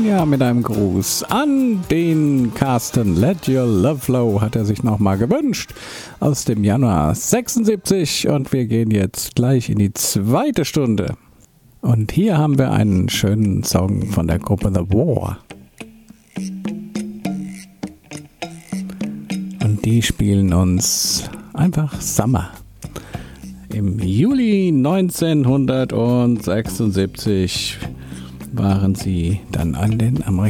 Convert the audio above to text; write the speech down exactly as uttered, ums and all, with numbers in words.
Ja, mit einem Gruß an den Carsten. Let Your Love Flow hat er sich nochmal gewünscht aus dem Januar sechsundsiebzig und wir gehen jetzt gleich in die zweite Stunde. Und hier haben wir einen schönen Song von der Gruppe The War. Und die spielen uns einfach Summer. Im Juli neunzehnhundertsechsundsiebzig waren sie dann an den Amerikanern